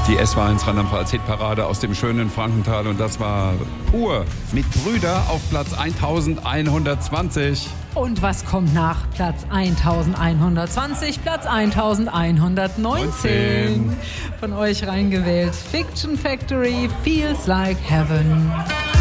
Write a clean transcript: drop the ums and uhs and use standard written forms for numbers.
Die S-Wahlen Rheinland-Pfalz Hitparade aus dem schönen Frankenthal und das war Pur mit Brüder auf Platz 1120. Und was kommt nach Platz 1120? Platz 1119. Von euch reingewählt. Fiction Factory, Feels Like Heaven.